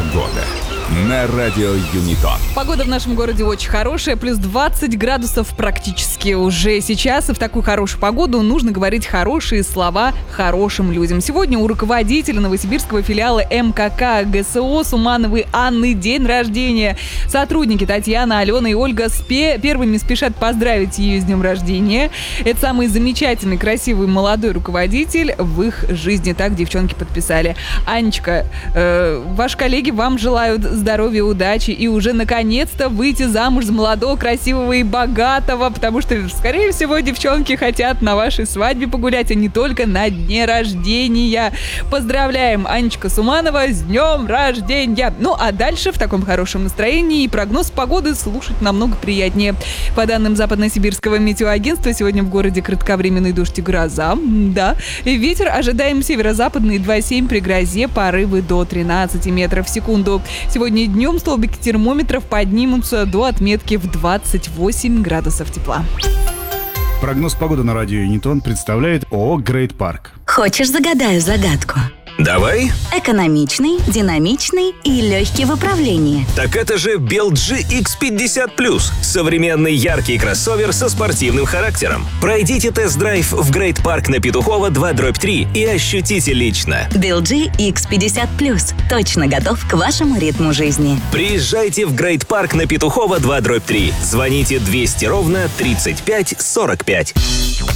Погода на радио Юнитон. Погода в нашем городе очень хорошая, плюс 20 градусов практически уже сейчас. И в такую хорошую погоду нужно говорить хорошие слова хорошим людям. Сегодня у руководителя новосибирского филиала МКК ГСО Сумановой Анны день рождения. Сотрудники Татьяна, Алена и Ольга первыми спешат поздравить ее с днем рождения. Это самый замечательный, красивый, молодой руководитель в их жизни. Так девчонки подписали. Анечка, ваши коллеги вам желают здоровья, удачи и уже наконец-то выйти замуж за молодого, красивого и богатого, потому что, скорее всего, девчонки хотят на вашей свадьбе погулять, а не только на дне рождения. Поздравляем, Анечка Суманова, с днем рождения! Ну, а дальше в таком хорошем настроении и прогноз погоды слушать намного приятнее. По данным Западно-Сибирского метеоагентства, сегодня в городе кратковременный дождь и гроза. Да. Ветер ожидаем северо-западный 2,7, при грозе порывы до 13 метров в секунду. Сегодня днем столбики термометров поднимутся до отметки в 28 градусов тепла. Прогноз погоды на радио Юнитон представляет ООО «Грейт Парк». Хочешь, загадаю загадку? Давай. Экономичный, динамичный и легкий в управлении. Так это же BLG X50+. Современный яркий кроссовер со спортивным характером. Пройдите тест-драйв в Грейт Парк на Петухова 2/3 и ощутите лично. BLG X50+. Точно готов к вашему ритму жизни. Приезжайте в Грейт Парк на Петухова 2/3. Звоните 200 ровно 35 45.